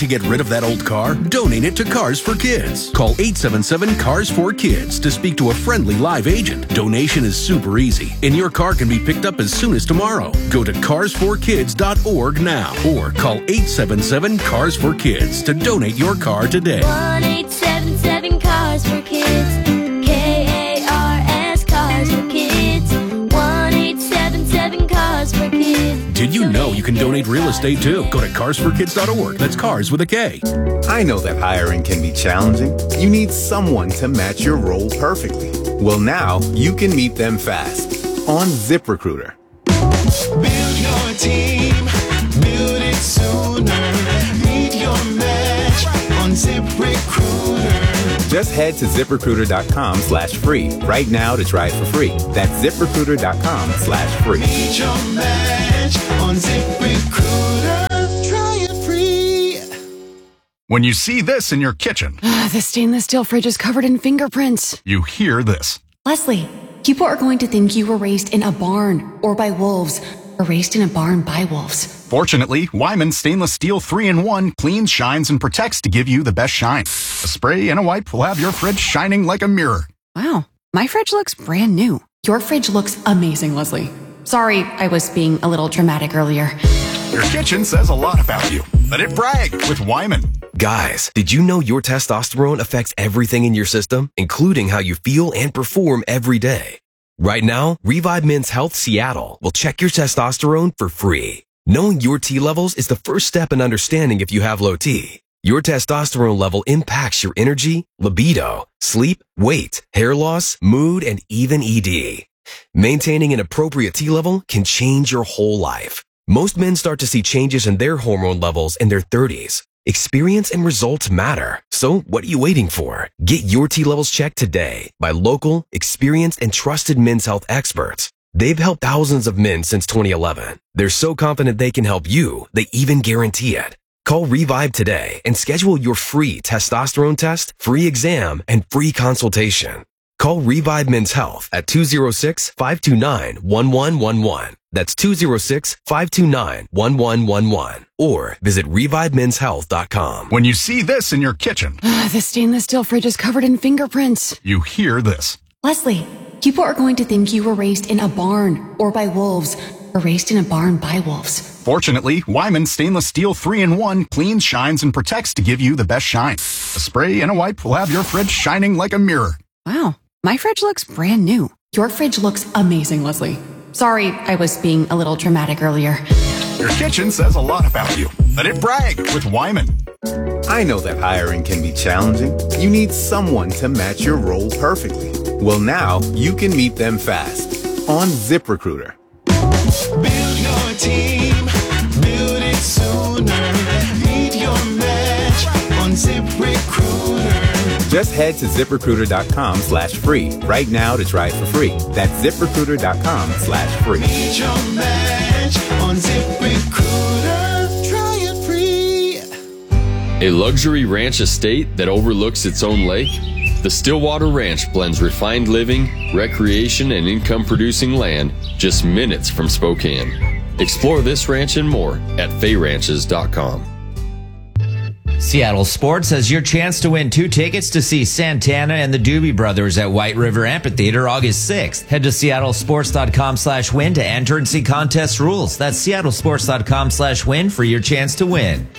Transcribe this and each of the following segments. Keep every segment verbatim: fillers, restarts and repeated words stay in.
get rid of that old car? Donate it to Cars for Kids. Call eight seven seven, C A R S four kids to speak to a friendly live agent. Donation is super easy, and your car can be picked up as soon as tomorrow. Go to cars for kids dot org now or call eight seven seven, C A R S four kids to donate your car today. one eight seven seven, Cars for Kids. K A R S, Cars for Kids. one eight seven seven, Cars for Kids. Did you know you can donate real estate too? Go to cars for kids dot org. That's cars with a K. I know that hiring can be challenging. You need someone to match your role perfectly. Well, now you can meet them fast on ZipRecruiter. Build your team, build it sooner. Meet your match on ZipRecruiter. Just head to ZipRecruiter.com slash free right now to try it for free. That's ZipRecruiter.com slash free. Meet your match on ZipRecruiter. Try it free. When you see this in your kitchen, Ah, the stainless steel fridge is covered in fingerprints. you hear this. Leslie, people are going to think you were raised in a barn or by wolves or raised in a barn by wolves. Fortunately, Wyman Stainless Steel three in one cleans, shines, and protects to give you the best shine. A spray and a wipe will have your fridge shining like a mirror. Wow, my fridge looks brand new. Your fridge looks amazing, Leslie. Sorry, I was being a little dramatic earlier. Your kitchen says a lot about you. Let it brag with Wyman. Guys, did you know your testosterone affects everything in your system, including how you feel and perform every day? Right now, Revive Men's Health Seattle will check your testosterone for free. Knowing your T levels is the first step in understanding if you have low T. Your testosterone level impacts your energy, libido, sleep, weight, hair loss, mood, and even E D. Maintaining an appropriate T level can change your whole life. Most men start to see changes in their hormone levels in their thirties. Experience and results matter. So what are you waiting for? Get your T levels checked today by local, experienced, and trusted men's health experts. They've helped thousands of men since twenty eleven. They're so confident they can help you, they even guarantee it. Call Revive today and schedule your free testosterone test, free exam, and free consultation. Call Revive Men's Health at two oh six, five two nine, one one one one. That's two oh six, five two nine, one one one one. Or visit revive men's health dot com. When you see this in your kitchen, Ah, the stainless steel fridge is covered in fingerprints. you hear this. Leslie, people are going to think you were raised in a barn or by wolves or raised in a barn by wolves. Fortunately, Wyman Stainless Steel three in one cleans, shines, and protects to give you the best shine. A spray and a wipe will have your fridge shining like a mirror. Wow, my fridge looks brand new. Your fridge looks amazing, Leslie. Sorry, I was being a little dramatic earlier. Your kitchen says a lot about you. Let it brag with Wyman. I know that hiring can be challenging. You need someone to match your role perfectly. Well, now you can meet them fast on ZipRecruiter. Build your team, build it sooner. Meet your match on ZipRecruiter. Just head to ZipRecruiter.com slash free right now to try it for free. That's ZipRecruiter.com slash free. Meet your match on ZipRecruiter. Try it free. A luxury ranch estate that overlooks its own lake? The Stillwater Ranch blends refined living, recreation, and income-producing land just minutes from Spokane. Explore this ranch and more at fay ranches dot com. Seattle Sports has your chance to win two tickets to see Santana and the Doobie Brothers at White River Amphitheater August sixth. Head to seattle sports dot com slash win to enter and see contest rules. That's seattle sports dot com slash win for your chance to win.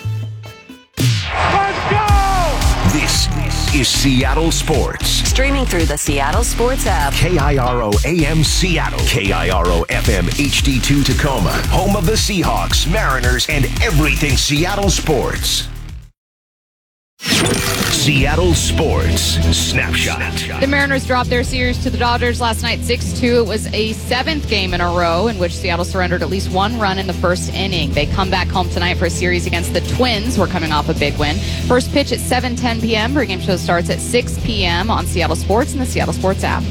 Let's go! This is Seattle Sports. Streaming through the Seattle Sports app. K I R O A M Seattle. K I R O F M H D two Tacoma. Home of the Seahawks, Mariners, and everything Seattle sports. Seattle Sports Snapshot. The Mariners dropped their series to the Dodgers last night six two. It was a seventh game in a row in which Seattle surrendered at least one run in the first inning. They come back home tonight for a series against the Twins, who are coming off a big win. First pitch at seven ten p.m. Pregame show starts at six p.m. on Seattle Sports and the Seattle Sports app.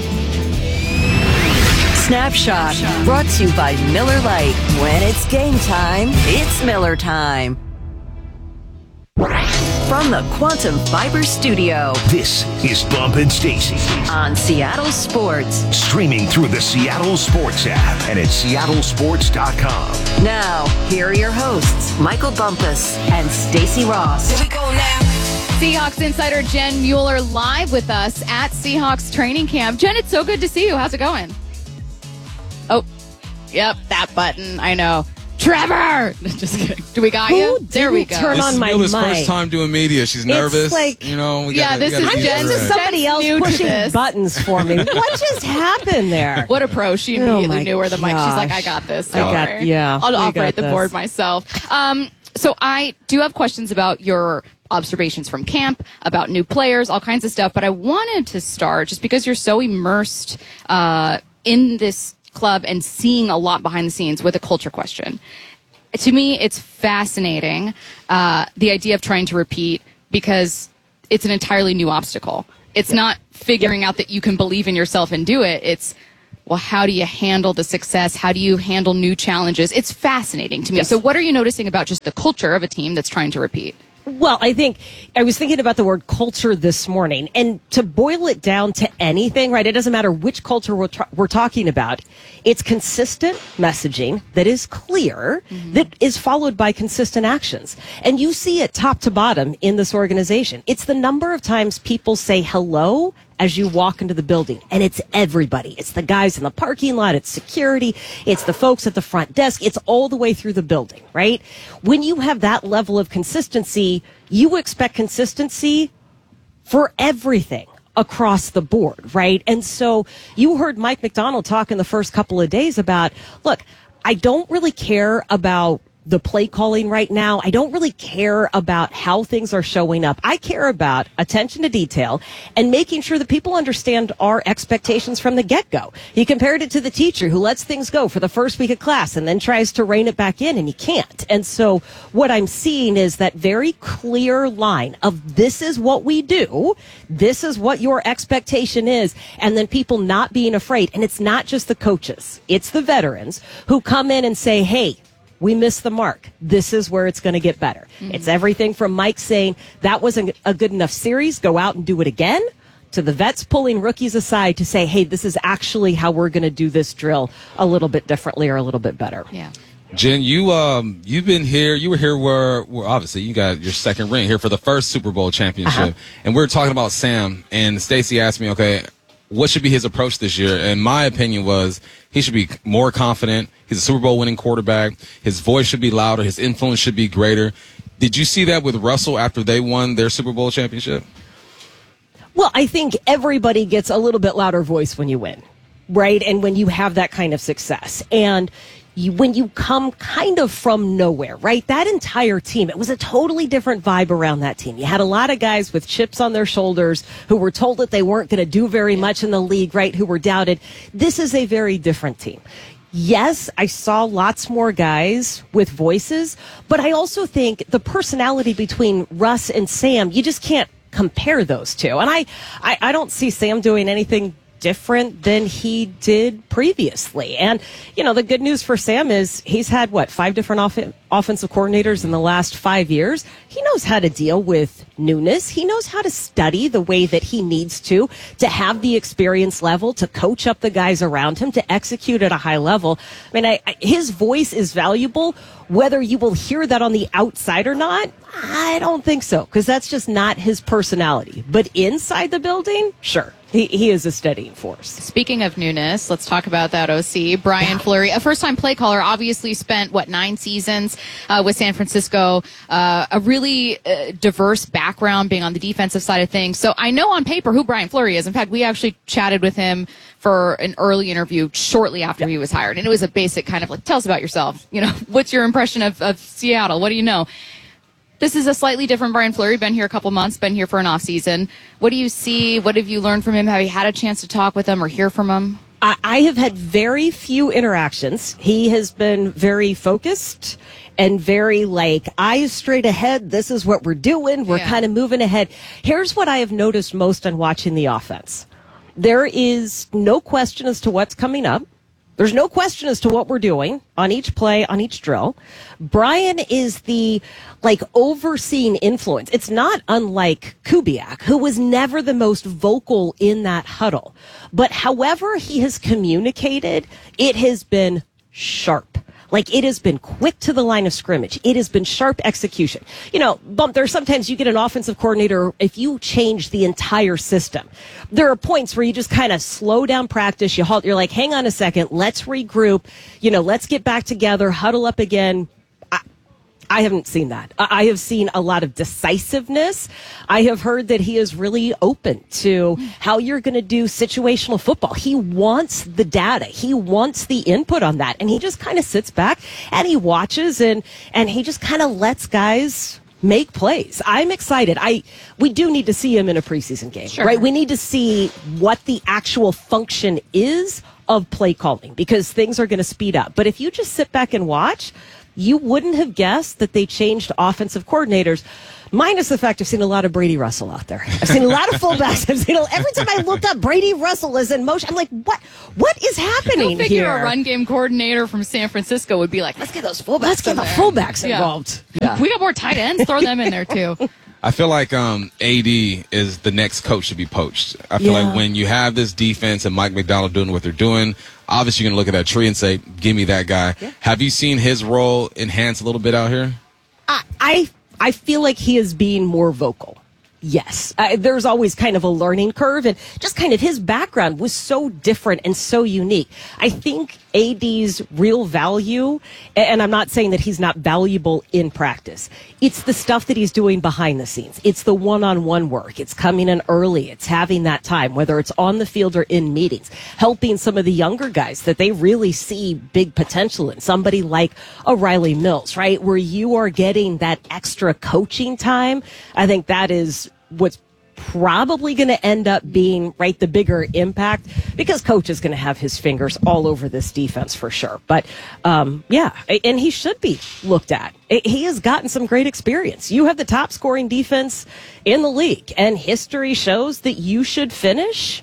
Snapshot, brought to you by Miller Lite. When it's game time, it's Miller time. From the Quantum Fiber Studio. This is Bump and Stacy on Seattle Sports. Streaming through the Seattle Sports app and at seattle sports dot com. Now, here are your hosts, Michael Bumpus and Stacy Ross. Here we go now. Seahawks insider Jen Mueller live with us at Seahawks training camp. Jen, it's so good to see you. How's it going? Oh, yep, that button. I know. Trevor! Just kidding. Do we got Who you? There we go. Turn this on is my Mueller's mic. first time doing media. She's nervous. It's like, you know, we yeah, gotta, this we gotta is be I'm Jen's used to right. somebody else new to pushing this. buttons for me. What just happened there? What a pro. She Oh immediately my knew where the mic. She's like, I gosh. got this. I Don't got- worry. yeah, I'll we operate got the this. board myself. Um, so I do have questions about your observations from camp, about new players, all kinds of stuff. But I wanted to start just because you're so immersed uh, in this club and seeing a lot behind the scenes with a culture question. To me, it's fascinating, uh, the idea of trying to repeat, because it's an entirely new obstacle. It's not figuring out that you can believe in yourself and do it. It's, well, how do you handle the success? How do you handle new challenges? It's fascinating to me. Yes. So what are you noticing about just the culture of a team that's trying to repeat? Well, I think I was thinking about the word culture this morning, and to boil it down to anything, right? It doesn't matter which culture we're, tra- we're talking about. It's consistent messaging that is clear, mm-hmm. that is followed by consistent actions. And you see it top to bottom in this organization. It's the number of times people say hello as you walk into the building. And it's everybody. It's the guys in the parking lot. It's security. It's the folks at the front desk. It's all the way through the building, right? When you have that level of consistency, you expect consistency for everything across the board, right? And so you heard Mike McDonald talk in the first couple of days about, look, I don't really care about the play calling right now. I don't really care about how things are showing up. I care about attention to detail and making sure that people understand our expectations from the get-go. He compared it to the teacher who lets things go for the first week of class and then tries to rein it back in, and you can't. And so what I'm seeing is that very clear line of this is what we do, this is what your expectation is, and then people not being afraid. And it's not just the coaches, it's the veterans who come in and say, hey, we missed the mark. This is where it's going to get better. Mm-hmm. It's everything from Mike saying that wasn't a good enough series, go out and do it again, to the vets pulling rookies aside to say, hey, this is actually how we're going to do this drill a little bit differently or a little bit better. Yeah. Jen, you um you've been here. You were here where, where obviously you got your second ring here for the first Super Bowl championship, uh-huh. and we were talking about Sam. And Stacey asked me, okay, what should be his approach this year? And my opinion was he should be more confident. He's a Super Bowl winning quarterback. His voice should be louder. His influence should be greater. Did you see that with Russell after they won their Super Bowl championship? Well, I think everybody gets a little bit louder voice when you win, right? And when you have that kind of success. And you, when you come kind of from nowhere, right? That entire team, it was a totally different vibe around that team. You had a lot of guys with chips on their shoulders who were told that they weren't going to do very much in the league, right? Who were doubted. This is a very different team. Yes, I saw lots more guys with voices, but I also think the personality between Russ and Sam, you just can't compare those two. And I, I, I don't see Sam doing anything different than he did previously. And, you know, the good news for Sam is he's had, what, five different off- offensive coordinators in the last five years. He knows how to deal with newness. He knows how to study the way that he needs to, to have the experience level, to coach up the guys around him, to execute at a high level. I mean, I, I, his voice is valuable. Whether you will hear that on the outside or not, I don't think so, because that's just not his personality. But inside the building, sure. He, he is a steadying force. Speaking of newness, let's talk about that O C. Brian Fleury, a first-time play caller, obviously spent, what, nine seasons uh, with San Francisco, uh, a really uh, diverse background being on the defensive side of things. So I know on paper who Brian Fleury is. In fact, we actually chatted with him for an early interview shortly after he was hired. And it was a basic kind of like, tell us about yourself. You know, what's your impression of, of Seattle? What do you know? This is a slightly different Brian Fleury. Been here a couple months, been here for an off season. What do you see? What have you learned from him? Have you had a chance to talk with him or hear from him? I, I have had very few interactions. He has been very focused and very like, eyes straight ahead. This is what we're doing. We're yeah. kind of moving ahead. Here's what I have noticed most on watching the offense. There is no question as to what's coming up. There's no question as to what we're doing on each play, on each drill. Brian is the, like, overseeing influence. It's not unlike Kubiak, who was never the most vocal in that huddle. But however he has communicated, it has been sharp. Like, it has been quick to the line of scrimmage. It has been sharp execution. You know, Bump, there's sometimes you get an offensive coordinator, if you change the entire system, there are points where you just kind of slow down practice. You halt. You're like, hang on a second. Let's regroup. You know, let's get back together, huddle up again. I haven't seen that. I have seen a lot of decisiveness. I have heard that he is really open to how you're going to do situational football. He wants the data. He wants the input on that. And he just kind of sits back and he watches and, and he just kind of lets guys make plays. I'm excited. I we do need to see him in a preseason game, Sure. right? We need to see what the actual function is of play calling because things are going to speed up. But if you just sit back and watch, you wouldn't have guessed that they changed offensive coordinators, minus the fact I've seen a lot of Brady Russell out there. I've seen a lot of fullbacks. I've seen a, every time I looked up, Brady Russell is in motion. I'm like, what? What is happening I figure here? a run game coordinator from San Francisco would be like, let's get those fullbacks. Let's get in the there. fullbacks Yeah. involved. Yeah. We got more tight ends. Throw them in there too. I feel like um, A D is the next coach to be poached. I feel Yeah. like when you have this defense and Mike McDonald doing what they're doing, obviously you're going to look at that tree and say, give me that guy. Yeah. Have you seen his role enhance a little bit out here? I, I I feel like he is being more vocal. Yes. Uh, there's always kind of a learning curve, and just kind of his background was so different and so unique. I think A D's real value, and I'm not saying that he's not valuable in practice, it's the stuff that he's doing behind the scenes. It's the one-on-one work. It's coming in early. It's having that time, whether it's on the field or in meetings, helping some of the younger guys that they really see big potential in. Somebody like a Riley Mills, right, where you are getting that extra coaching time. I think that is what's probably going to end up being, right, the bigger impact, because coach is going to have his fingers all over this defense for sure. But um, yeah, and he should be looked at. He has gotten some great experience. You have the top scoring defense in the league, and history shows that you should finish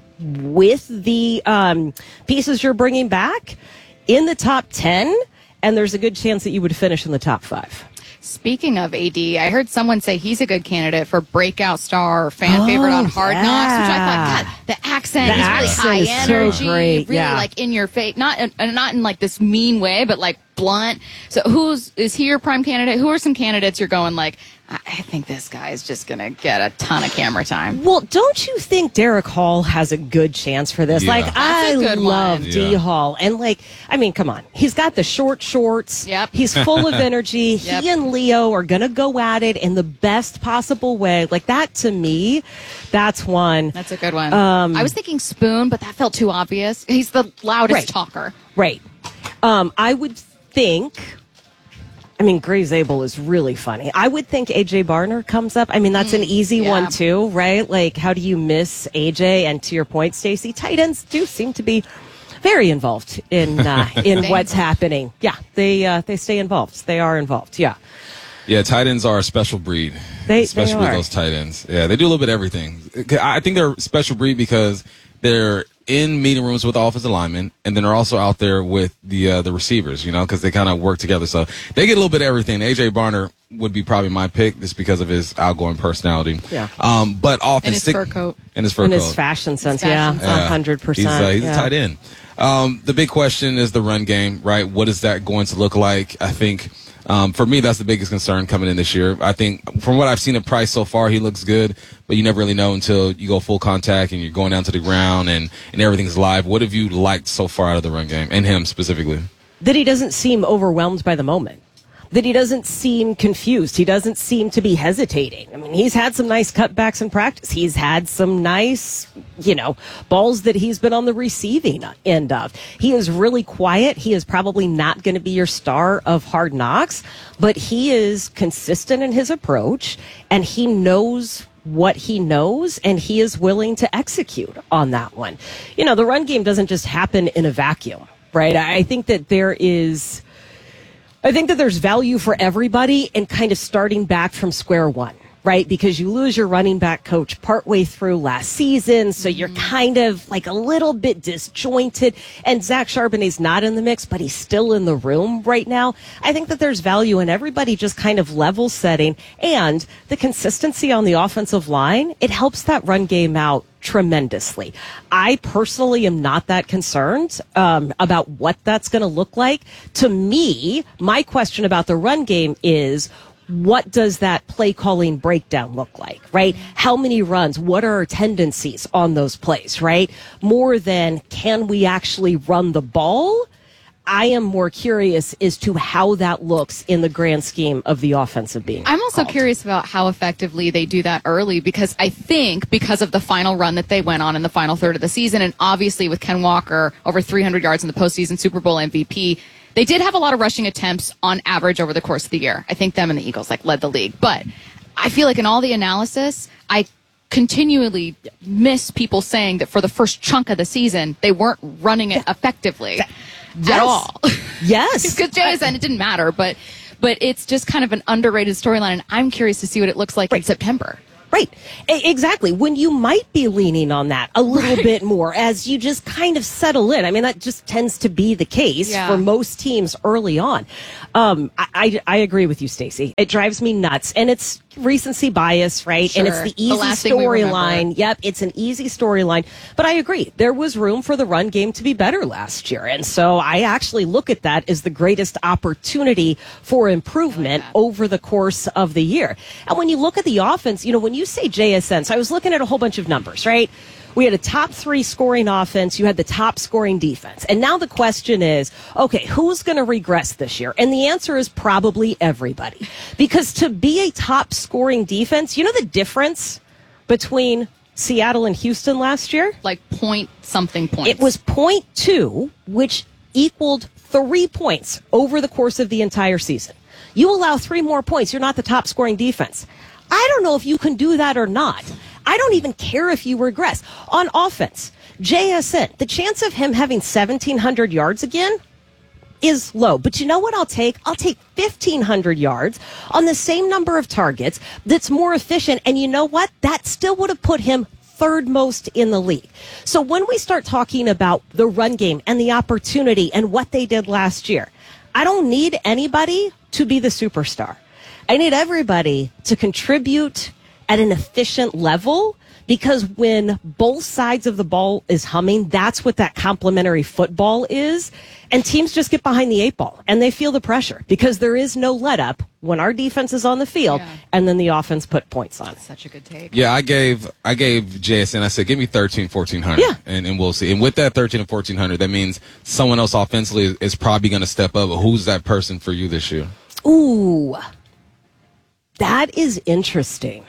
with the um, pieces you're bringing back in the top ten, and there's a good chance that you would finish in the top five. Speaking of A D, I heard someone say he's a good candidate for breakout star or fan Oh, favorite on Hard yeah. Knocks, which I thought, God, the accent The is really accent high is so energy, great, really yeah. like in your face, not in, uh, not in like this mean way, but like blunt. So who's is he your prime candidate? Who are some candidates you're going like, I I think this guy is just going to get a ton of camera time? Well, don't you think Derek Hall has a good chance for this? Yeah. Like, That's I a good love one. D Yeah. Hall. And, like, I mean, come on. He's got the short shorts. Yep. He's full of energy. Yep. He and Leo are going to go at it in the best possible way. Like, that to me, that's one. That's a good one. Um, I was thinking Spoon, but that felt too obvious. He's the loudest Right. talker. Right. Um, I would think. I mean, Graves Abel is really funny. I would think A J Barner comes up. I mean, that's an easy yeah. one too, right? Like, how do you miss A J? And to your point, Stacey, tight ends do seem to be very involved in uh, in Stay what's involved. happening. Yeah, they uh, they stay involved. They are involved. Yeah. Yeah, tight ends are a special breed. They- they especially are. those tight ends. Yeah, they do a little bit of everything. I think they're a special breed because they're in meeting rooms with the offensive linemen, and then they're also out there with the uh, the receivers, you know, because they kind of work together. So they get a little bit of everything. A J Barner would be probably my pick just because of his outgoing personality. Yeah. Um, but often And his stick- fur coat. and his fur And coat. his fashion sense, fashion yeah, Yeah. a hundred He's, percent. uh, he's yeah. a tight end. Um, the big question is the run game, right? What is that going to look like? I think um, for me, that's the biggest concern coming in this year. I think from what I've seen of Price so far, he looks good, but you never really know until you go full contact and you're going down to the ground and, and everything's live. What have you liked so far out of the run game, and him specifically? That he doesn't seem overwhelmed by the moment. That he doesn't seem confused. He doesn't seem to be hesitating. I mean, he's had some nice cutbacks in practice. He's had some nice, you know, balls that he's been on the receiving end of. He is really quiet. He is probably not going to be your star of Hard Knocks, but he is consistent in his approach, and he knows what he knows, and he is willing to execute on that one. You know, the run game doesn't just happen in a vacuum, right? I think that there is... I think that there's value for everybody in kind of starting back from square one. right? Because you lose your running back coach partway through last season, so you're kind of like a little bit disjointed. And Zach Charbonnet's not in the mix, but he's still in the room right now. I think that there's value in everybody just kind of level setting, and the consistency on the offensive line, it helps that run game out tremendously. I personally am not that concerned um, about what that's going to look like. To me, my question about the run game is, what does that play calling breakdown look like, right? How many runs? What are our tendencies on those plays, right? More than can we actually run the ball? I am more curious as to how that looks in the grand scheme of the offensive being. I'm also called. curious about how effectively they do that early, because I think because of the final run that they went on in the final third of the season, and obviously with Ken Walker over three hundred yards in the postseason, Super Bowl M V P, they did have a lot of rushing attempts on average over the course of the year. I think them and the Eagles like led the league. But I feel like in all the analysis, I continually miss people saying that for the first chunk of the season, they weren't running it effectively. Yes. At all. Yes. Because J S N, it didn't matter, but but it's just kind of an underrated storyline, and I'm curious to see what it looks like right. in September. Right. A- exactly. When you might be leaning on that a little right. bit more as you just kind of settle in. I mean, that just tends to be the case yeah. for most teams early on. Um, I, I, I agree with you, Stacey. It drives me nuts. And it's recency bias, right? Sure. And it's the easy storyline. Yep, it's an easy storyline. But I agree. There was room for the run game to be better last year. And so I actually look at that as the greatest opportunity for improvement like over the course of the year. And when you look at the offense, you know, when you say J S N, so I was looking at a whole bunch of numbers, right? We had a top three scoring offense. You had the top scoring defense. And now the question is, okay, who's going to regress this year? And the answer is probably everybody. Because to be a top scoring defense, you know the difference between Seattle and Houston last year? Like point something points. It was point two, which equaled three points over the course of the entire season. You allow three more points, you're not the top scoring defense. I don't know if you can do that or not. I don't even care if you regress. On offense, J S N, the chance of him having seventeen hundred yards again is low. But you know what I'll take? I'll take fifteen hundred yards on the same number of targets that's more efficient. And you know what? That still would have put him third most in the league. So when we start talking about the run game and the opportunity and what they did last year, I don't need anybody to be the superstar. I need everybody to contribute at an efficient level, because when both sides of the ball is humming, that's what that complementary football is. And teams just get behind the eight ball and they feel the pressure because there is no let up when our defense is on the field yeah. and then the offense put points on. That's such a good take. Yeah, I gave I gave J S N, I said, give me thirteen, fourteen hundred. Yeah. And, and we'll see. And with that thirteen and fourteen hundred, that means someone else offensively is, is probably going to step up. Who's that person for you this year? Ooh, that is interesting.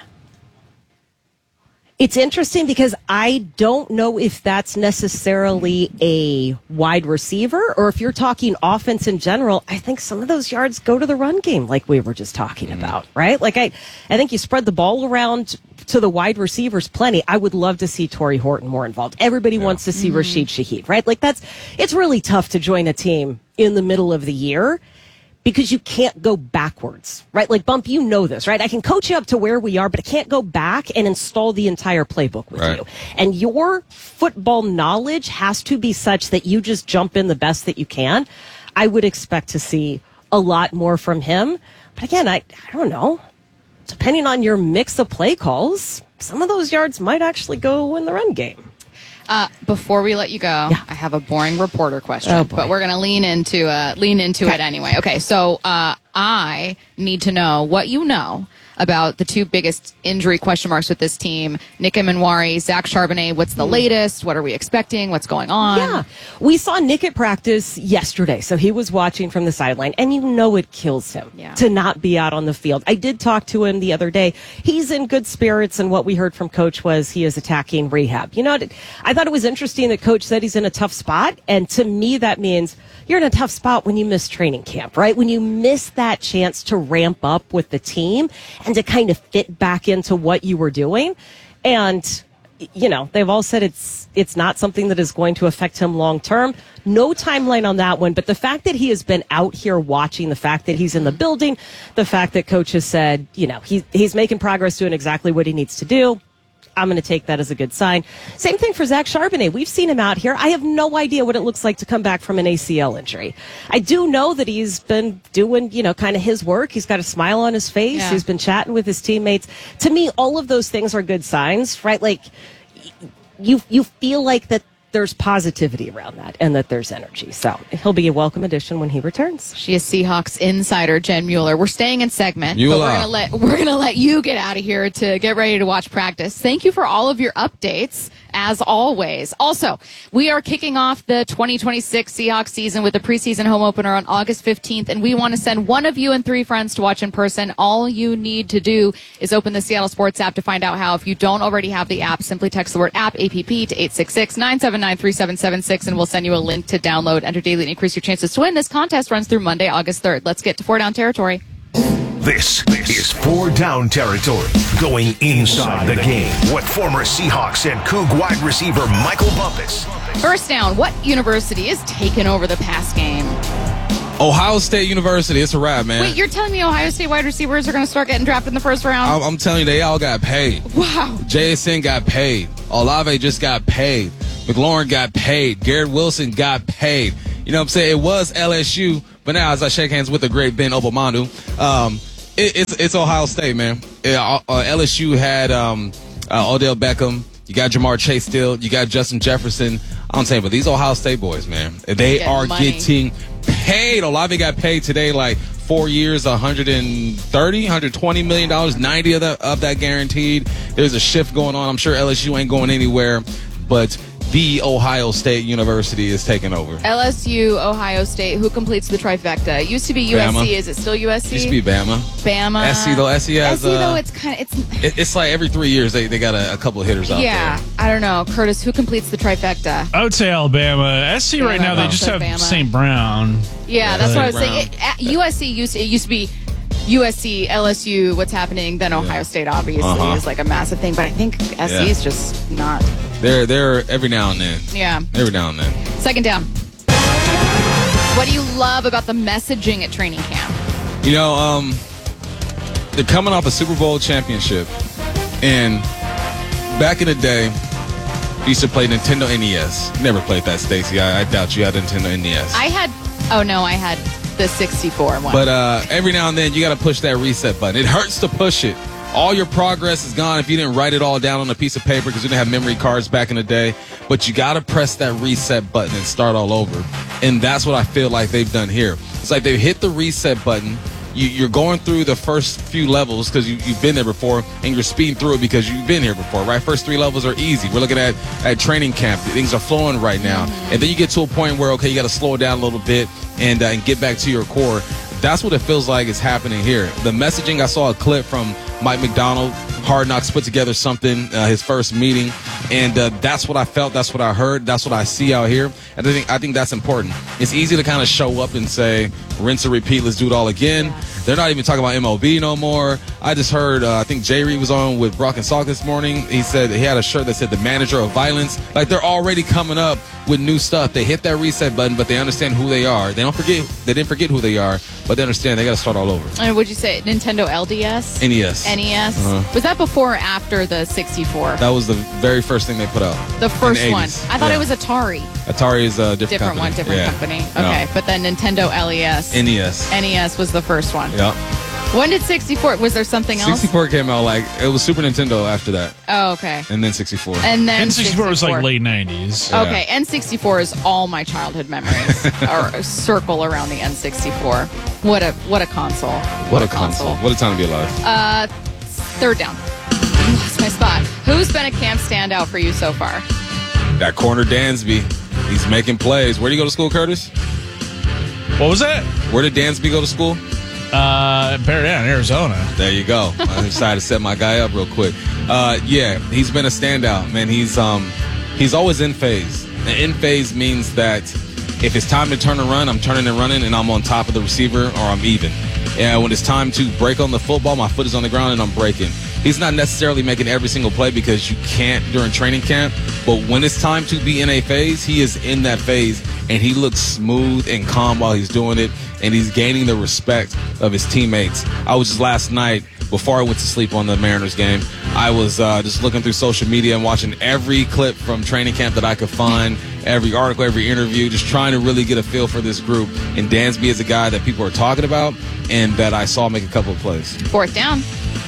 It's interesting because I don't know if that's necessarily a wide receiver, or if you're talking offense in general. I think some of those yards go to the run game, like we were just talking mm-hmm. about, right? Like I, I think you spread the ball around to the wide receivers plenty. I would love to see Torrey Horton more involved. Everybody yeah. wants to see mm-hmm. Rashid Shaheed, right? Like that's, it's really tough to join a team in the middle of the year, because you can't go backwards, right? Like, Bump, you know this, right? I can coach you up to where we are, but I can't go back and install the entire playbook with right. you. And your football knowledge has to be such that you just jump in the best that you can. I would expect to see a lot more from him. But again, I, I don't know. Depending on your mix of play calls, some of those yards might actually go in the run game. Uh, before we let you go, yeah. I have a boring reporter question, oh, but we're going to lean into uh, lean into it anyway. Okay, so uh, I need to know what you know about the two biggest injury question marks with this team: Nick Emenwari, Zach Charbonnet. What's the latest? What are we expecting? What's going on? Yeah, we saw Nick at practice yesterday, so he was watching from the sideline, and you know it kills him yeah. to not be out on the field. I did talk to him the other day. He's in good spirits, and what we heard from Coach was he is attacking rehab. You know, I thought it was interesting that Coach said he's in a tough spot, and to me that means you're in a tough spot when you miss training camp, right? When you miss that chance to ramp up with the team and to kind of fit back into what you were doing. And you know, they've all said it's it's not something that is going to affect him long term. No timeline on that one, but the fact that he has been out here watching, the fact that he's in the building, the fact that coach has said, you know, he, he's making progress doing exactly what he needs to do, I'm going to take that as a good sign. Same thing for Zach Charbonnet. We've seen him out here. I have no idea what it looks like to come back from an A C L injury. I do know that he's been doing, you know, kind of his work. He's got a smile on his face. Yeah. He's been chatting with his teammates. To me, all of those things are good signs, right? Like, you you feel like that there's positivity around that and that there's energy. So he'll be a welcome addition when he returns. She is Seahawks insider Jen Mueller. We're staying in segment, Mueller. but we're gonna let we're gonna let you get out of here to get ready to watch practice. Thank you for all of your updates, as always. Also, we are kicking off the twenty twenty-six Seahawks season with the preseason home opener on August fifteenth, and we want to send one of you and three friends to watch in person. All you need to do is open the Seattle Sports app to find out how. If you don't already have the app, simply text the word app, A P P, to eight six six, nine seven nine, three seven seven six, and we'll send you a link to download. Enter daily and increase your chances to win. This contest runs through Monday, August third. Let's get to Four Down Territory. This is Four Down Territory, going inside the game with former Seahawks and Coug wide receiver Michael Bumpus. First down, what university is taking over the pass game? Ohio State University. It's a wrap, man. Wait, you're telling me Ohio State wide receivers are going to start getting drafted in the first round? I'm, I'm telling you, they all got paid. Wow. J S N got paid. Olave just got paid. McLaurin got paid. Garrett Wilson got paid. You know what I'm saying? It was L S U, but now as I shake hands with the great Ben Obomanu, um, it, it's it's Ohio State, man. Uh, uh, L S U had um, uh, Odell Beckham. You got Jamar Chase still. You got Justin Jefferson. I'm saying, but these Ohio State boys, man, they are money. getting paid. Olave got paid today, like four years, one hundred thirty, one hundred twenty million dollars, ninety of that, of that guaranteed. There's a shift going on. I'm sure L S U ain't going anywhere, but the Ohio State University is taking over. L S U, Ohio State, who completes the trifecta? It used to be U S C. Bama. Is it still U S C? Used to be Bama. Bama. S C though, S C has S C uh, though, it's kind of it's. it, it's like every three years they, they got a, a couple of hitters out Yeah, there. I don't know, Curtis. Who completes the trifecta? I would say Alabama. S C right now, they just have Bama. Saint Brown. Yeah, that's But- what I was saying. It, at U S C used to, it used to be U S C, L S U. What's happening? Then Ohio State obviously Uh-huh. is like a massive thing, but I think S C Yeah. is just not. They're they're every now and then. Yeah. Every now and then. Second down. What do you love about the messaging at training camp? You know, um, they're coming off a Super Bowl championship, and back in the day, we used to play Nintendo N E S. Never played that, Stacey. I, I doubt you had a Nintendo N E S. I had. Oh no, I had the sixty-four one. But uh, every now and then, you got to push that reset button. It hurts to push it. All your progress is gone if you didn't write it all down on a piece of paper because you didn't have memory cards back in the day. But you got to press that reset button and start all over. And that's what I feel like they've done here. It's like they've hit the reset button. You, you're going through the first few levels because you, you've been there before, and you're speeding through it because you've been here before, right? First three levels are easy. We're looking at, at training camp. Things are flowing right now. And then you get to a point where, okay, you got to slow it down a little bit and, uh, and get back to your core. That's what it feels like is happening here. The messaging, I saw a clip from Mike McDonald. Hard Knocks put together something, uh, his first meeting, and uh, that's what I felt. That's what I heard. That's what I see out here. And I think I think that's important. It's easy to kind of show up and say, rinse and repeat, let's do it all again. They're not even talking about M L B no more. I just heard, uh, I think Jay Reed was on with Brock and Salk this morning. He said he had a shirt that said the manager of violence. Like, they're already coming up with new stuff. They hit that reset button, but they understand who they are. They don't forget, they didn't forget who they are, but they understand they got to start all over. And would you say Nintendo L D S? N E S. N E S. Uh-huh. Was that before or after the sixty-four? That was the very first thing they put out. The first in the one. eighties. I thought Yeah. it was Atari. Atari is a different, Different company. one, different Yeah. company. No. Okay, but then Nintendo L E S. N E S. N E S was the first one. Yeah. When did sixty-four? Was there something else? sixty-four came out like it was Super Nintendo after that, Oh, okay. and then sixty-four. And then N sixty-four was like sixty-four. late nineties. Yeah. Okay, N sixty-four is all my childhood memories, or a circle around the N sixty-four. What a what a console! What a console! What a time to be alive. Uh, third down. Lost my spot. Who's been a camp standout for you so far? That corner Dansby, he's making plays. Where do you go to school, Curtis? What was that? Where did Dansby go to school? Uh, Bear Down, Arizona. There you go. I decided to set my guy up real quick. Uh, yeah, he's been a standout, man. He's um, he's always in phase. And in phase means that if it's time to turn and run, I'm turning and running, and I'm on top of the receiver, or I'm even. And when it's time to break on the football, my foot is on the ground and I'm breaking. He's not necessarily making every single play because you can't during training camp, but when it's time to be in a phase, he is in that phase, and he looks smooth and calm while he's doing it, and he's gaining the respect of his teammates. I was just last night, before I went to sleep on the Mariners game, I was uh, just looking through social media and watching every clip from training camp that I could find, every article, every interview, just trying to really get a feel for this group. And Dansby is a guy that people are talking about and that I saw make a couple of plays. Fourth down.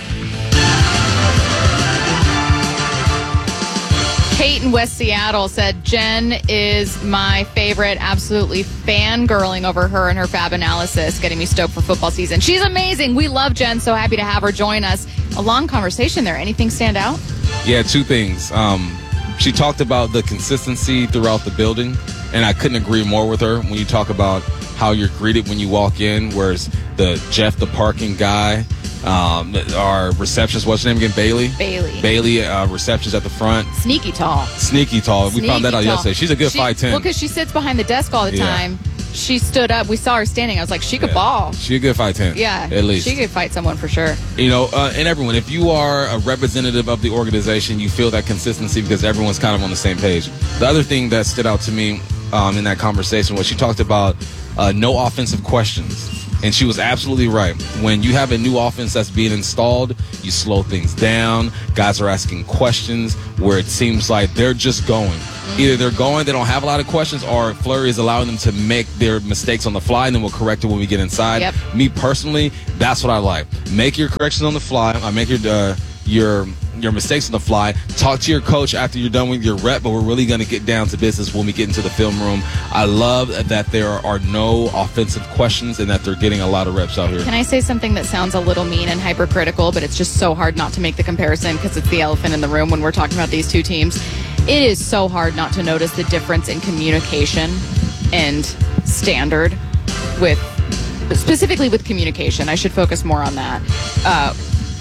Kate in West Seattle said, Jen is my favorite, absolutely fangirling over her and her Fab analysis, getting me stoked for football season. She's amazing. We love Jen. So happy to have her join us. A long conversation there. Anything stand out? Yeah, two things. Um, she talked about the consistency throughout the building, and I couldn't agree more with her when you talk about how you're greeted when you walk in, whereas the Jeff, the parking guy, Um, our receptionist, what's her name again? Bailey? Bailey. Bailey, uh, receptionist at the front. Sneaky tall. Sneaky tall. Sneaky we found that out tall. yesterday. She's a good She- five ten. Well, because she sits behind the desk all the Yeah. time. She stood up. We saw her standing. I was like, she could Yeah. ball. She's a good five ten. Yeah. At least. She could fight someone for sure. You know, uh, and everyone, if you are a representative of the organization, you feel that consistency because everyone's kind of on the same page. The other thing that stood out to me um, in that conversation was she talked about uh, no offensive questions. And she was absolutely right. When you have a new offense that's being installed, you slow things down. Guys are asking questions where it seems like they're just going. Either they're going, they don't have a lot of questions, or Fleury is allowing them to make their mistakes on the fly, and then we'll correct it when we get inside. Yep. Me personally, that's what I like. Make your corrections on the fly. I make your uh, your your mistakes on the fly. Talk to your coach after you're done with your rep, but we're really going to get down to business when we get into the film room. I love that there are no offensive questions and that they're getting a lot of reps out here. Can I say something that sounds a little mean and hypercritical, but it's just so hard not to make the comparison because it's the elephant in the room when we're talking about these two teams. It is so hard not to notice the difference in communication and standard with, specifically with communication. I should focus more on that. Uh,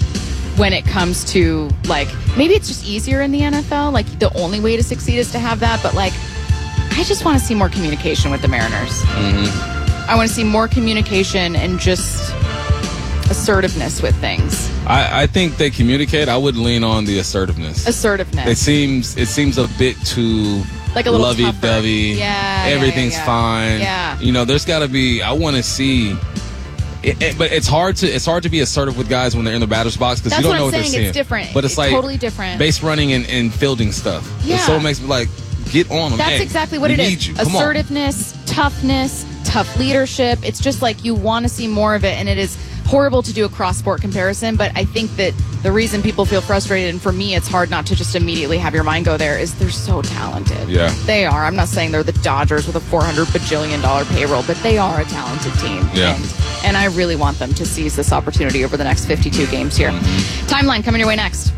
when it comes to, like, maybe it's just easier in the N F L. Like, the only way to succeed is to have that. But, like, I just want to see more communication with the Mariners. Mm-hmm. I want to see more communication and just assertiveness with things. I, I think they communicate. I would lean on the assertiveness. Assertiveness. It seems it seems a bit too Like a little lovey-dovey. Yeah, Everything's yeah, yeah, yeah. fine. Yeah. You know, there's got to be. I want to see. It, it, but it's hard to it's hard to be assertive with guys when they're in the batter's box because That's you don't what know I'm what saying. they're seeing. It's different. But it's, It's like totally different. Base running and, and fielding stuff. Yeah. And so it makes me like get on them. That's Hey, exactly what we it need is. you. Come on. Assertiveness, toughness, tough leadership. It's just like you want to see more of it, and it is horrible to do a cross-sport comparison, but I think that the reason people feel frustrated, and for me it's hard not to just immediately have your mind go there, is they're so talented. Yeah. They are. I'm not saying they're the Dodgers with a four hundred bajillion dollar payroll, but they are a talented team. Yeah. And, and I really want them to seize this opportunity over the next fifty-two games here. Mm-hmm. Timeline coming your way next.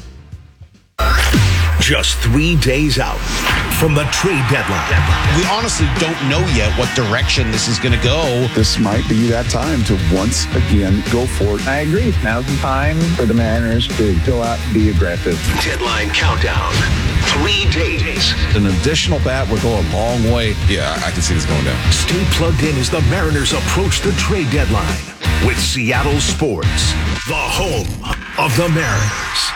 Just three days out from the trade deadline. We honestly don't know yet what direction this is going to go. This might be that time to once again go for it. I agree. Now's the time for the Mariners to go out and be aggressive. Deadline countdown. Three days. An additional bat would go a long way. Yeah, I can see this going down. Stay plugged in as the Mariners approach the trade deadline with Seattle Sports, the home of the Mariners.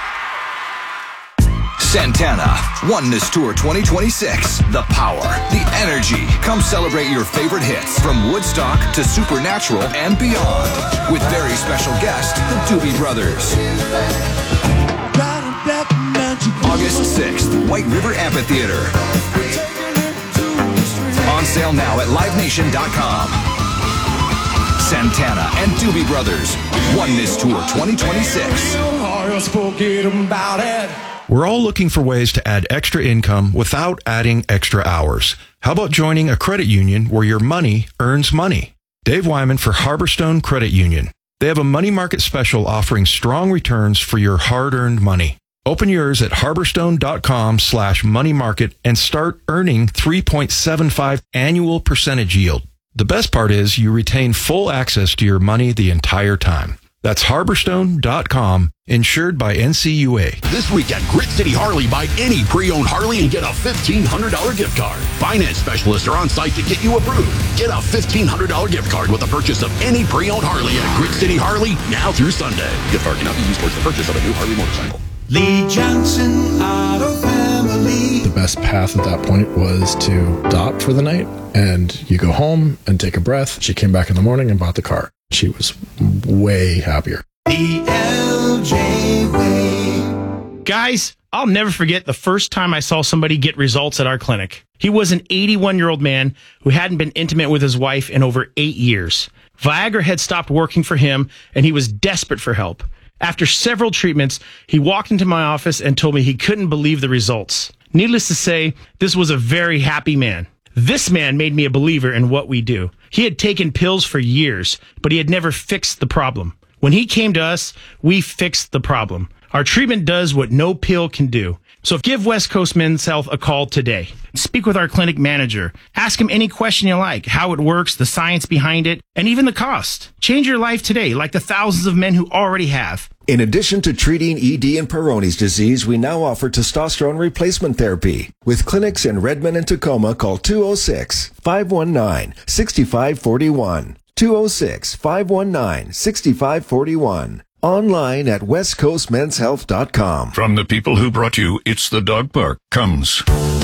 Santana, Oneness Tour twenty twenty-six. The power, the energy. Come celebrate your favorite hits from Woodstock to Supernatural and beyond. With very special guest, the Doobie Brothers. August sixth, White River Amphitheater. On sale now at live nation dot com. Santana and Doobie Brothers, Oneness Tour twenty twenty-six. We're all looking for ways to add extra income without adding extra hours. How about joining a credit union where your money earns money? Dave Wyman for Harborstone Credit Union. They have a money market special offering strong returns for your hard-earned money. Open yours at harborstone.com slash money market and start earning three point seven five annual percentage yield. The best part is you retain full access to your money the entire time. That's harborstone dot com, insured by N C U A. This week at Grit City Harley, buy any pre-owned Harley and get a fifteen hundred dollars gift card. Finance specialists are on site to get you approved. Get a fifteen hundred dollars gift card with the purchase of any pre-owned Harley at Grit City Harley now through Sunday. Gift card cannot be used towards the purchase of a new Harley motorcycle. Lee Johnson Auto Family. The best path at that point was to stop for the night, and you go home and take a breath. She came back in the morning and bought the car. She was way happier. The L J Way. Guys, I'll never forget the first time I saw somebody get results at our clinic. He was an eighty-one-year-old man who hadn't been intimate with his wife in over eight years. Viagra had stopped working for him, and he was desperate for help. After several treatments, he walked into my office and told me he couldn't believe the results. Needless to say, this was a very happy man. This man made me a believer in what we do. He had taken pills for years, but he had never fixed the problem. When he came to us, we fixed the problem. Our treatment does what no pill can do. So give West Coast Men's Health a call today. Speak with our clinic manager. Ask him any question you like, how it works, the science behind it, and even the cost. Change your life today, like the thousands of men who already have. In addition to treating E D and Peyronie's disease, we now offer testosterone replacement therapy. With clinics in Redmond and Tacoma, call two oh six, five one nine, six five four one. two oh six, five one nine, six five four one. Online at west coast men's health dot com. From the people who brought you It's the Dog Park comes